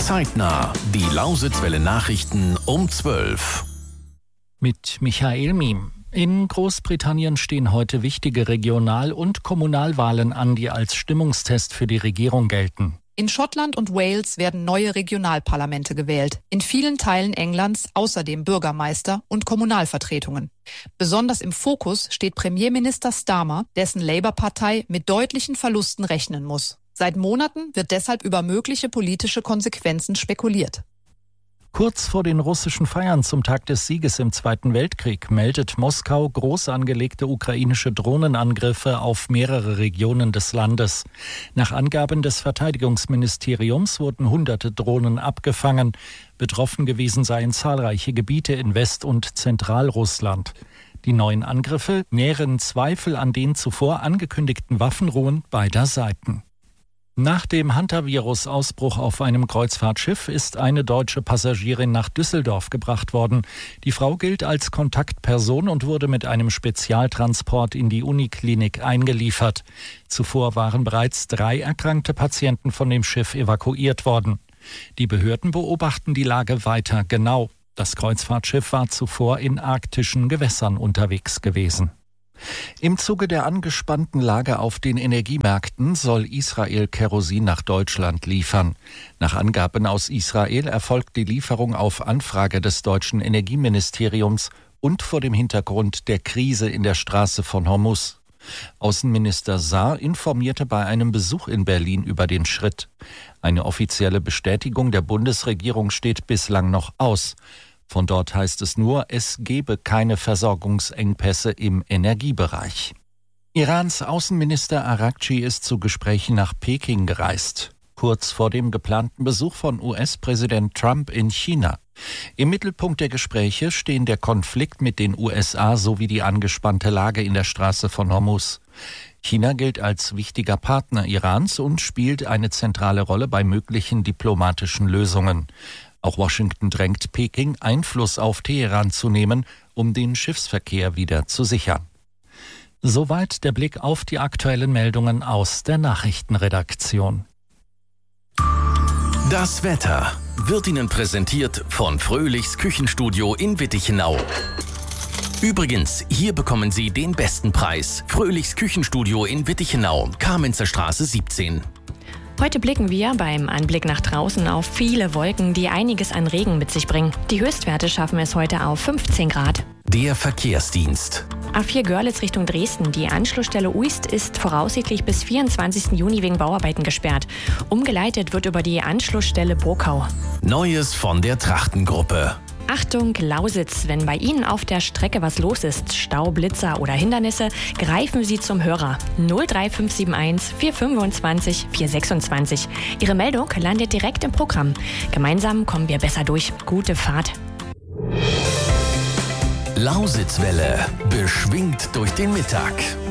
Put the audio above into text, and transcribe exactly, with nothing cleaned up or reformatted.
Zeitnah, die Lausitzwelle Nachrichten um zwölf. Mit Michael Miem. In Großbritannien stehen heute wichtige Regional- und Kommunalwahlen an, die als Stimmungstest für die Regierung gelten. In Schottland und Wales werden neue Regionalparlamente gewählt. In vielen Teilen Englands außerdem Bürgermeister und Kommunalvertretungen. Besonders im Fokus steht Premierminister Starmer, dessen Labour-Partei mit deutlichen Verlusten rechnen muss. Seit Monaten wird deshalb über mögliche politische Konsequenzen spekuliert. Kurz vor den russischen Feiern zum Tag des Sieges im Zweiten Weltkrieg meldet Moskau groß angelegte ukrainische Drohnenangriffe auf mehrere Regionen des Landes. Nach Angaben des Verteidigungsministeriums wurden hunderte Drohnen abgefangen. Betroffen gewesen seien zahlreiche Gebiete in West- und Zentralrussland. Die neuen Angriffe nähren Zweifel an den zuvor angekündigten Waffenruhen beider Seiten. Nach dem Hantavirus-Ausbruch auf einem Kreuzfahrtschiff ist eine deutsche Passagierin nach Düsseldorf gebracht worden. Die Frau gilt als Kontaktperson und wurde mit einem Spezialtransport in die Uniklinik eingeliefert. Zuvor waren bereits drei erkrankte Patienten von dem Schiff evakuiert worden. Die Behörden beobachten die Lage weiter genau. Das Kreuzfahrtschiff war zuvor in arktischen Gewässern unterwegs gewesen. Im Zuge der angespannten Lage auf den Energiemärkten soll Israel Kerosin nach Deutschland liefern. Nach Angaben aus Israel erfolgt die Lieferung auf Anfrage des deutschen Energieministeriums und vor dem Hintergrund der Krise in der Straße von Hormuz. Außenminister Saar informierte bei einem Besuch in Berlin über den Schritt. Eine offizielle Bestätigung der Bundesregierung steht bislang noch aus. Von dort heißt es nur, es gebe keine Versorgungsengpässe im Energiebereich. Irans Außenminister Araghchi ist zu Gesprächen nach Peking gereist, kurz vor dem geplanten Besuch von U S-Präsident Trump in China. Im Mittelpunkt der Gespräche stehen der Konflikt mit den U S A sowie die angespannte Lage in der Straße von Hormuz. China gilt als wichtiger Partner Irans und spielt eine zentrale Rolle bei möglichen diplomatischen Lösungen. Auch Washington drängt Peking, Einfluss auf Teheran zu nehmen, um den Schiffsverkehr wieder zu sichern. Soweit der Blick auf die aktuellen Meldungen aus der Nachrichtenredaktion. Das Wetter wird Ihnen präsentiert von Fröhlichs Küchenstudio in Wittichenau. Übrigens, hier bekommen Sie den besten Preis. Fröhlichs Küchenstudio in Wittichenau, Kamenzer Straße siebzehn. Heute blicken wir beim Anblick nach draußen auf viele Wolken, die einiges an Regen mit sich bringen. Die Höchstwerte schaffen es heute auf fünfzehn Grad. Der Verkehrsdienst. A vier Görlitz Richtung Dresden. Die Anschlussstelle Uist ist voraussichtlich bis vierundzwanzigsten Juni wegen Bauarbeiten gesperrt. Umgeleitet wird über die Anschlussstelle Brokau. Neues von der Trachtengruppe. Achtung, Lausitz, wenn bei Ihnen auf der Strecke was los ist, Stau, Blitzer oder Hindernisse, greifen Sie zum Hörer null drei fünf sieben eins vier fünfundzwanzig vier sechsundzwanzig. Ihre Meldung landet direkt im Programm. Gemeinsam kommen wir besser durch. Gute Fahrt. Lausitzwelle, beschwingt durch den Mittag.